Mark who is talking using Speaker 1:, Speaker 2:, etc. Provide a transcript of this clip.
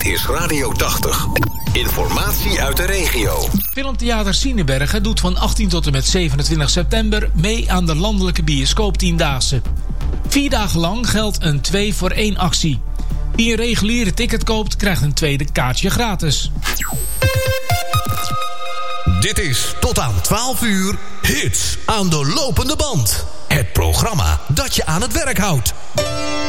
Speaker 1: Dit is Radio 80. Informatie uit de regio.
Speaker 2: Filmtheater Cinebergen doet van 18 tot en met 27 september mee aan de landelijke bioscooptiendaagse. 4 dagen lang geldt een 2 voor 1 actie. Wie een reguliere ticket koopt, krijgt een tweede kaartje gratis.
Speaker 3: Dit is tot aan 12 uur Hits aan de lopende band. Het programma dat je aan het werk houdt.